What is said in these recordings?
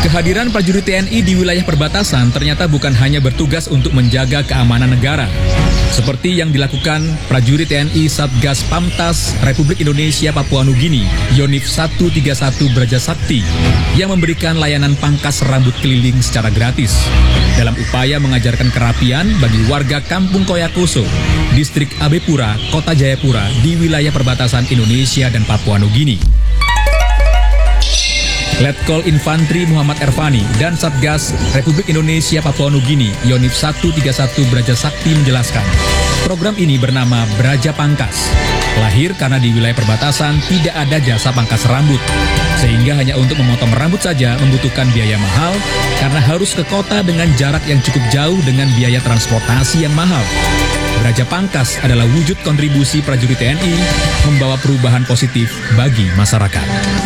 Kehadiran prajurit TNI di wilayah perbatasan ternyata bukan hanya bertugas untuk menjaga keamanan negara. Seperti yang dilakukan prajurit TNI Satgas Pamtas Republik Indonesia Papua Nugini, Yonif 131 Braja Sakti, yang memberikan layanan pangkas rambut keliling secara gratis dalam upaya mengajarkan kerapian bagi warga Kampung Koyakoso, Distrik Abepura, Kota Jayapura di wilayah perbatasan Indonesia dan Papua Nugini. Letkol Infantri Muhammad Ervani dan Satgas Republik Indonesia Papua Nugini Yonif 131 Braja Sakti menjelaskan, program ini bernama Braja Pangkas. Lahir karena di wilayah perbatasan tidak ada jasa pangkas rambut, sehingga hanya untuk memotong rambut saja membutuhkan biaya mahal karena harus ke kota dengan jarak yang cukup jauh dengan biaya transportasi yang mahal. Braja Pangkas adalah wujud kontribusi prajurit TNI membawa perubahan positif bagi masyarakat.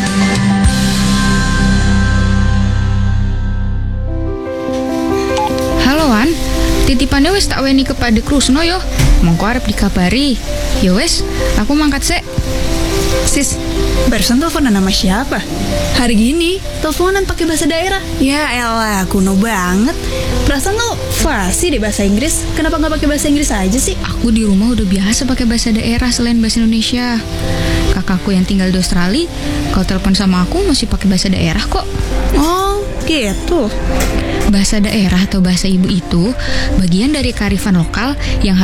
Titipannya wes tak weni kepada Krusno yo. Mongko arep dikabari. Ya wes, aku mangkat sek. Sis, barusan teleponan sama siapa? Hari gini, teleponan pakai bahasa daerah. Ya elah, kuno banget. Perasaan lo fasih deh bahasa Inggris. Kenapa nggak pakai bahasa Inggris aja sih? Aku di rumah udah biasa pakai bahasa daerah selain bahasa Indonesia. Kakakku yang tinggal di Australia, kalau telepon sama aku masih pakai bahasa daerah kok. Oh, gitu. Bahasa daerah atau bahasa ibu itu bagian dari kearifan lokal yang